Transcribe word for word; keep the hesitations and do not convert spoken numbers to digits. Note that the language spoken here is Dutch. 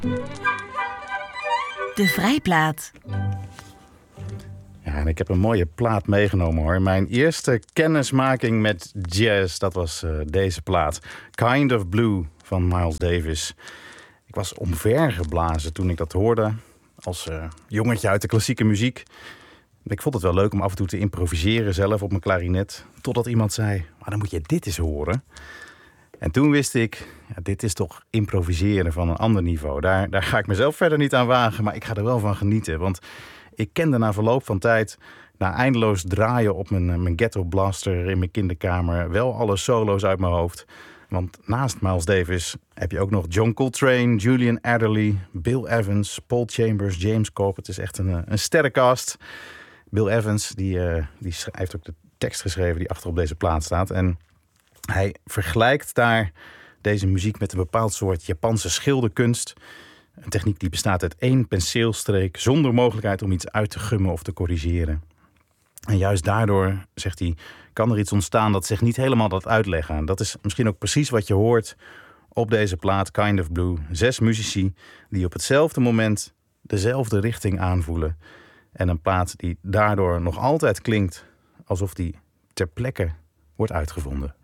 De Vrijplaat. Ja, en ik heb een mooie plaat meegenomen hoor. Mijn eerste kennismaking met jazz, dat was uh, deze plaat. Kind of Blue van Miles Davis. Ik was omvergeblazen toen ik dat hoorde. Als uh, jongetje uit de klassieke muziek. Ik vond het wel leuk om af en toe te improviseren zelf op mijn klarinet. Totdat iemand zei, maar dan moet je dit eens horen. En toen wist ik, ja, dit is toch improviseren van een ander niveau. Daar, daar ga ik mezelf verder niet aan wagen, maar ik ga er wel van genieten. Want ik kende na verloop van tijd, na eindeloos draaien op mijn, mijn ghetto blaster in mijn kinderkamer, wel alle solo's uit mijn hoofd. Want naast Miles Davis heb je ook nog John Coltrane, Julian Adderley, Bill Evans, Paul Chambers, James Cobb. Het is echt een, een sterrencast. Bill Evans, die, uh, die heeft ook de tekst geschreven die achter op deze plaat staat. En hij vergelijkt daar deze muziek met een bepaald soort Japanse schilderkunst. Een techniek die bestaat uit één penseelstreek zonder mogelijkheid om iets uit te gummen of te corrigeren. En juist daardoor, zegt hij, kan er iets ontstaan dat zich niet helemaal laat uitleggen. En dat is misschien ook precies wat je hoort op deze plaat Kind of Blue. Zes muzici die op hetzelfde moment dezelfde richting aanvoelen. En een plaat die daardoor nog altijd klinkt alsof die ter plekke wordt uitgevonden.